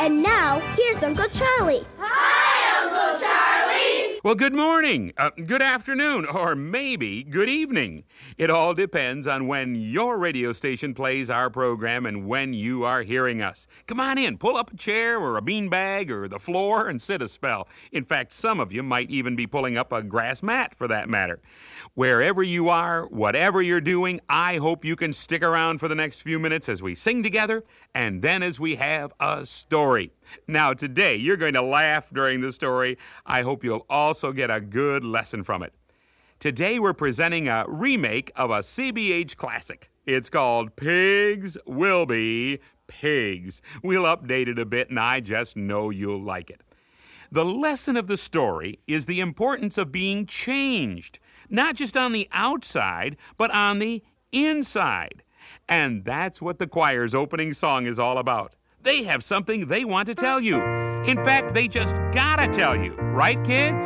And now, here's Uncle Charlie. Hi, Uncle Charlie! Well, good morning, good afternoon, or maybe good evening. It all depends on when your radio station plays our program and when you are hearing us. Come on in, pull up a chair or a beanbag or the floor and sit a spell. In fact, some of you might even be pulling up a grass mat for that matter. Wherever you are, whatever you're doing, I hope you can stick around for the next few minutes as we sing together and then as we have a story. Now, today, you're going to laugh during the story. I hope you'll also get a good lesson from it. Today, we're presenting a remake of a CBH classic. It's called Pigs Will Be Pigs. We'll update it a bit, and I just know you'll like it. The lesson of the story is the importance of being changed, not just on the outside, but on the inside. And that's what the choir's opening song is all about. They have something they want to tell you. In fact, they just gotta tell you. Right, kids?